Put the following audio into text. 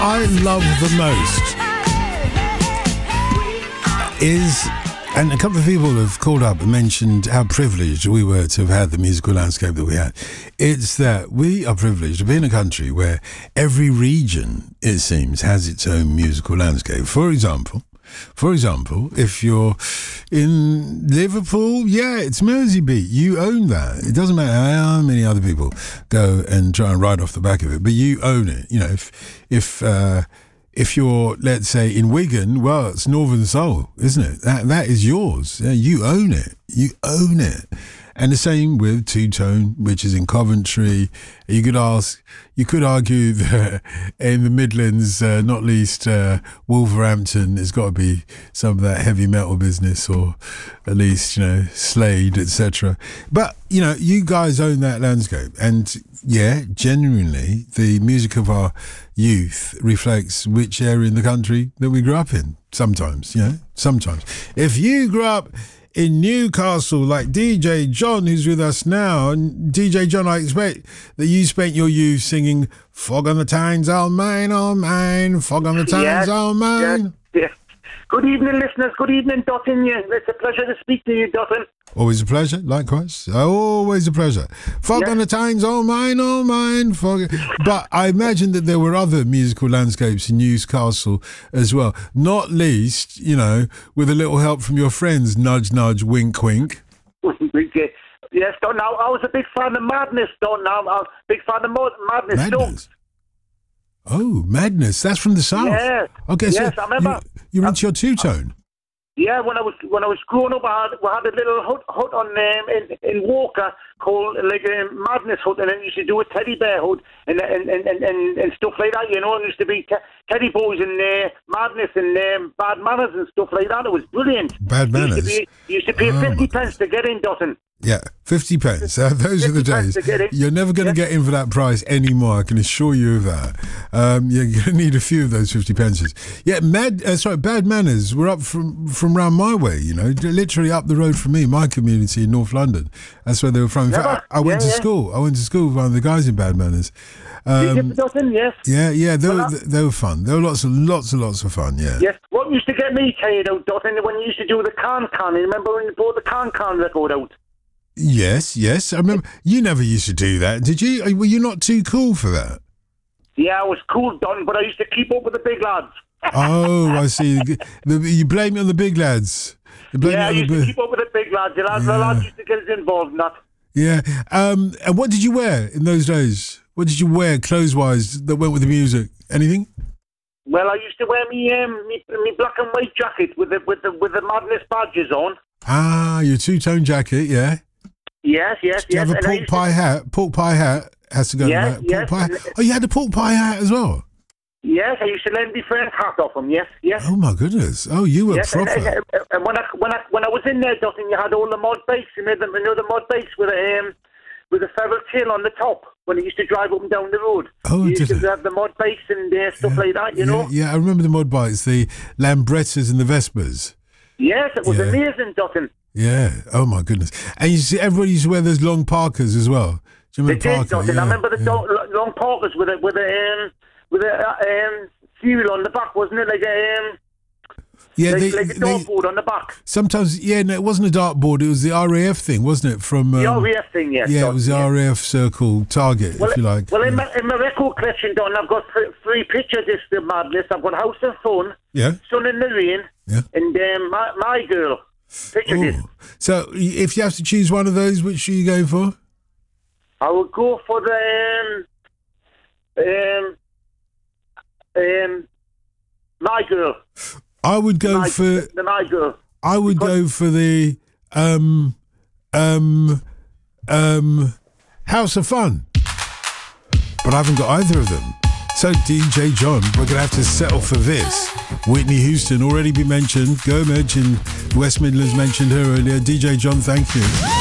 I love the most is, and a couple of people have called up and mentioned how privileged we were to have had the musical landscape that we had. It's that we are privileged to be in a country where every region, it seems, has its own musical landscape. For example, if you're in Liverpool, yeah, it's Merseybeat. You own that. It doesn't matter how many other people go and try and ride off the back of it, but you own it. You know, if you're, let's say, in Wigan, well, it's Northern Soul, isn't it? That is yours. Yeah, you own it. You own it. And the same with Two Tone, which is in Coventry. You could argue that in the Midlands, not least Wolverhampton, there's got to be some of that heavy metal business, or at least, you know, Slade, etc. But, you know, you guys own that landscape. And yeah, genuinely, the music of our youth reflects which area in the country that we grew up in. Sometimes, you know, sometimes. If you grew up in Newcastle, like DJ John, who's with us now. And DJ John, I expect that you spent your youth singing Fog on the Tyne's all mine, Fog on the Tyne's all mine. Yes. Good evening, listeners. Good evening, Dottin. It's a pleasure to speak to you, Dottin. Always a pleasure, likewise. Always a pleasure. Fog on the Tyne's all mine, fog. But I imagine that there were other musical landscapes in Newcastle as well. Not least, you know, with a little help from your friends, nudge, nudge, wink, wink. Yes, Dottin. I was a big fan of Madness, Dottin. I'm a big fan of Madness. Oh, Madness. That's from the South. Yeah. Okay, yes, so I remember. you're into your two-tone. Yeah, when I was growing up, we had a little hut on in Walker called like a Madness hut, and it used to do a teddy bear hut and stuff like that. You know, it used to be Teddy Boys and Madness and Bad Manners and stuff like that. It was brilliant. Bad Manners. You used to pay 50 pence to get in, Dottin. Yeah, 50 pence. Those are the days. You're never going to get in for that price anymore, I can assure you of that. You're going to need a few of those 50 pences. Yeah, Bad Manners were up from round my way, you know, literally up the road from me, my community in North London. That's where they were from. In fact, I went to school. I went to school with one of the guys in Bad Manners. Yes. Yeah, they were fun. There were lots and lots of fun, yeah. Yes, what used to get me tired out, Dottin, when you used to do the Can, remember when you brought the Can record out? Yes. I remember. You never used to do that, did you? Were you not too cool for that? Yeah, I was cool, Don, but I used to keep up with the big lads. Oh, I see. You blame it on the big lads. I used to keep up with the big lads. The lads used to get us involved in that. Yeah. And what did you wear in those days? What did you wear clothes-wise that went with the music? Anything? Well, I used to wear me black and white jacket with the Madness badges on. Ah, your two-tone jacket, yeah. Yes. Do you have a pork pie hat? Pork pie hat has to go with that. Yes. Pie. Oh, you had a pork pie hat as well? Yes, I used to lend my friend's hat off him, yes. Oh, my goodness. Oh, you were proper. And when I was in there, Dottin, you had all the mod bikes. You made them, the mod bikes with a feather tail on the top when you used to drive up and down the road. Oh, you used to have the mod bikes and stuff like that, you know? Yeah, I remember the mod bikes, the Lambrettas and the Vespas. Yes, it was amazing, Dottin. Yeah. Oh my goodness. And you see, everybody used to wear those long parkas as well. Do you remember Parker? Yeah, I remember the long parkas with a serial on the back, wasn't it? Like a dartboard on the back. Sometimes, no, it wasn't a dartboard. It was the RAF thing, wasn't it? From the RAF thing, yes. Yeah, it was the RAF circle target, if you like. Well, in my record collection, Don, I've got three pictures of the Madness. I've got House of Fun, Sun in the Rain, and My Girl. So, if you have to choose one of those, which are you going for? I would go for My Girl. I would go for My Girl. I would go for the House of Fun, but I haven't got either of them. So DJ John, we're going to have to settle for this. Whitney Houston already been mentioned. Gomez in West Midlands mentioned her earlier. DJ John, thank you.